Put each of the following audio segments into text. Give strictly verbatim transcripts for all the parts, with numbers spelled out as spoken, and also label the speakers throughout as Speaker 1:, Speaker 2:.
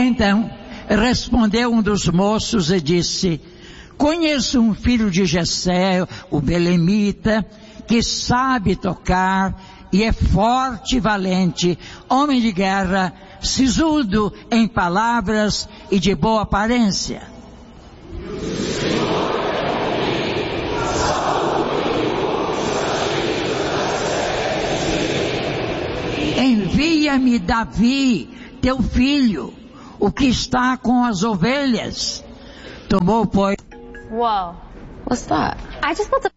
Speaker 1: Então, respondeu um dos moços e disse: conheço um filho de Jessé, o belemita, que sabe tocar e é forte e valente, homem de guerra, sisudo em palavras e de boa aparência. Envia-me Davi, teu filho, o que está com as ovelhas. Tomou, pois.
Speaker 2: Whoa, what's that? I just want to...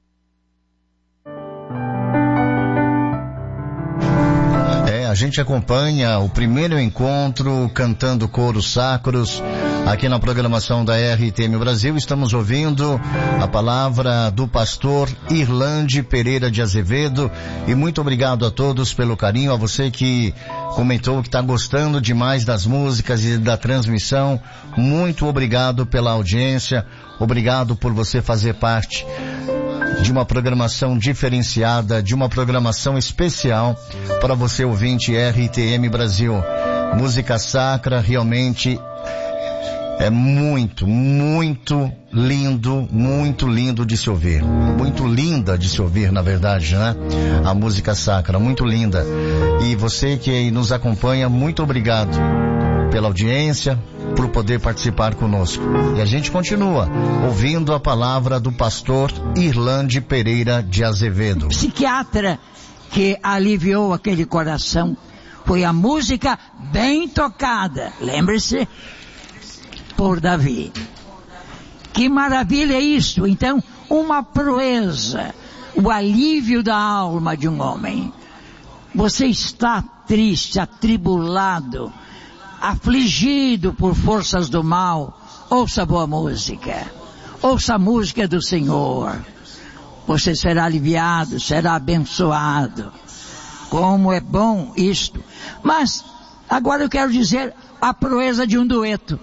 Speaker 3: É, a gente acompanha o primeiro encontro cantando coros sacros aqui na programação da R T M Brasil. Estamos ouvindo a palavra do pastor Irlande Pereira de Azevedo, e muito obrigado a todos pelo carinho, a você que comentou que está gostando demais das músicas e da transmissão. Muito obrigado pela audiência, obrigado por você fazer parte de uma programação diferenciada, de uma programação especial para você ouvinte R T M Brasil. Música sacra realmente é muito, muito lindo, muito lindo de se ouvir. Muito linda de se ouvir, na verdade, né? A música sacra, muito linda. E você que nos acompanha, muito obrigado pela audiência, por poder participar conosco. E a gente continua ouvindo a palavra do pastor Irlande Pereira de Azevedo.
Speaker 1: O psiquiatra que aliviou aquele coração foi a música bem tocada, lembre-se, por Davi. Que maravilha é isso! Então, uma proeza, o alívio da alma de um homem. Você está triste, atribulado, afligido por forças do mal, ouça boa música, ouça a música do Senhor, você será aliviado, será abençoado. Como é bom isto! Mas, agora eu quero dizer a proeza de um dueto,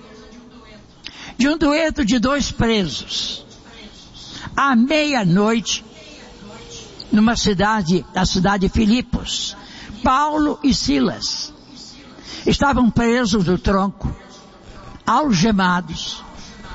Speaker 1: de um dueto de dois presos, à meia-noite, numa cidade, na cidade de Filipos. Paulo e Silas estavam presos no tronco, algemados.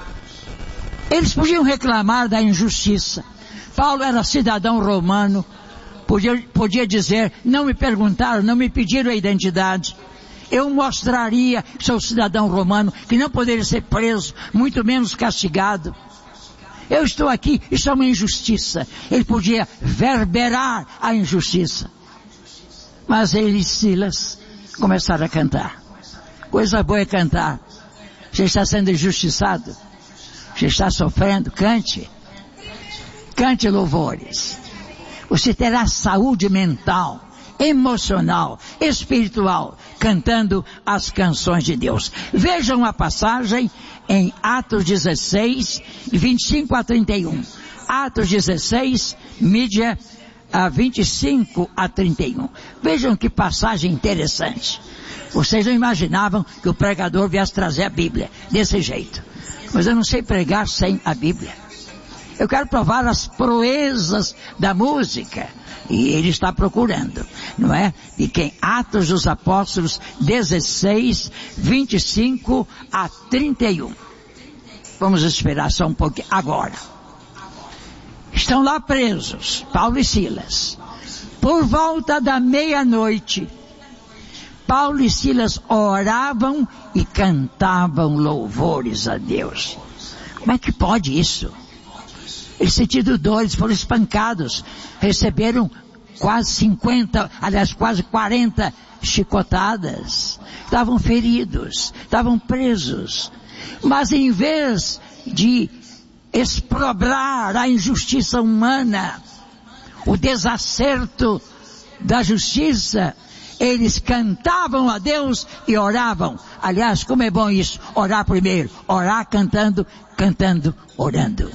Speaker 1: Eles podiam reclamar da injustiça. Paulo era cidadão romano, podia, podia dizer: não me perguntaram, não me pediram a identidade. Eu mostraria que sou cidadão romano, que não poderia ser preso, muito menos castigado. Eu estou aqui, isso é uma injustiça. Ele podia verberar a injustiça. Mas ele e Silas começaram a cantar. Coisa boa é cantar. Você está sendo injustiçado, você está sofrendo, cante. Cante louvores. Você terá saúde mental, emocional, espiritual, cantando as canções de Deus. Vejam a passagem em Atos dezesseis, vinte e cinco a trinta e um. Atos dezesseis, mídia a vinte e cinco a trinta e um. Vejam que passagem interessante. Vocês não imaginavam que o pregador viesse trazer a Bíblia desse jeito. Mas eu não sei pregar sem a Bíblia. Eu quero provar as proezas da música. E ele está procurando, não é? E quem? Atos dos Apóstolos dezesseis, vinte e cinco a trinta e um. Vamos esperar só um pouquinho. Agora, estão lá presos, Paulo e Silas. Por volta da meia-noite, Paulo e Silas oravam e cantavam louvores a Deus. Como é que pode isso? Eles sentiram dores, foram espancados, receberam quase cinquenta, aliás quase quarenta chicotadas, estavam feridos, estavam presos. Mas em vez de exprobrar a injustiça humana, o desacerto da justiça, eles cantavam a Deus e oravam. Aliás, como é bom isso, orar primeiro, orar cantando, cantando, orando.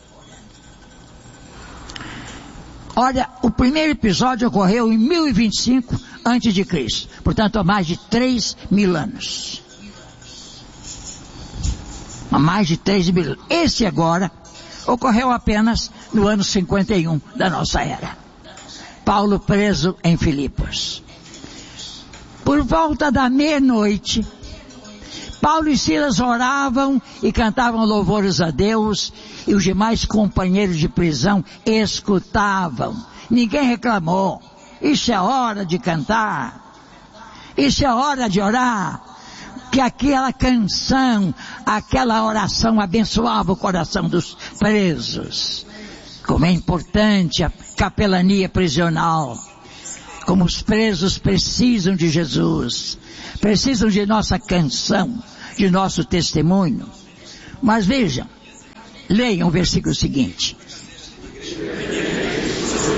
Speaker 1: Olha, o primeiro episódio ocorreu em mil e vinte e cinco antes de Cristo, portanto há mais de três mil anos. Há mais de três mil anos. Esse agora ocorreu apenas no ano cinquenta e um da nossa era. Paulo preso em Filipos. Por volta da meia-noite, Paulo e Silas oravam e cantavam louvores a Deus, e os demais companheiros de prisão escutavam. Ninguém reclamou. Isso é hora de cantar. Isso é hora de orar. Que aquela canção, aquela oração abençoava o coração dos presos. Como é importante a capelania prisional. Como os presos precisam de Jesus. Precisam de nossa canção, de nosso testemunho. Mas vejam, leiam o versículo seguinte.